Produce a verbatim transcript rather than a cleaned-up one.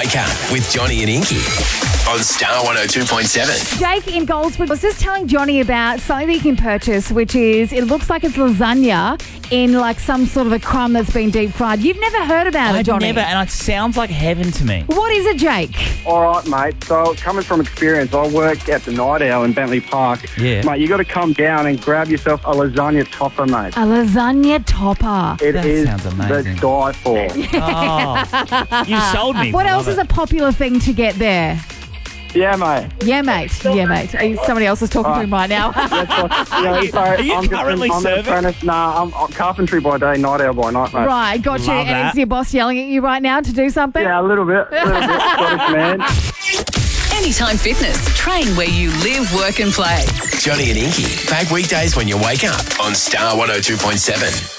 Wake Up with Johnny and Inky on Star one oh two point seven. Jake in Goldswood was just telling Johnny about something that you can purchase, which is, it looks like it's lasagna in like some sort of a crumb that's been deep fried. You've never heard about it, I've Johnny? never, and it sounds like heaven to me. What is it, Jake? All right, mate. So, coming from experience, I work at the Night Owl in Bentley Park. Yeah. Mate, you got to come down and grab yourself a lasagna topper, mate. A lasagna topper. It That is sounds amazing. the die for. Oh, you sold me. What I else love is it. a popular thing to get there? Yeah, mate. Yeah, mate. Yeah, mate. Hey, somebody else is talking to him right now. That's what, you know, so Are you I'm currently just, I'm an serving? apprentice. Nah, I'm, I'm carpentry by day, night owl by night, mate. Right, got you. Love And that. is your boss yelling at you right now to do something? Yeah, a little bit. A little bit. Scottish man. Anytime Fitness. Train where you live, work and play. Johnny and Inky, back weekdays when you wake up on Star one oh two point seven.